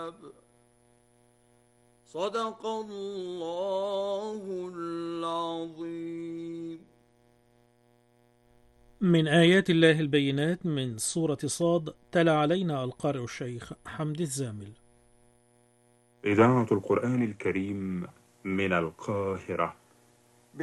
صدق الله العظيم. من آيات الله البينات من سورة صاد، تلا علينا القارئ الشيخ حمد الزامل. إذاعة القرآن الكريم من القاهرة.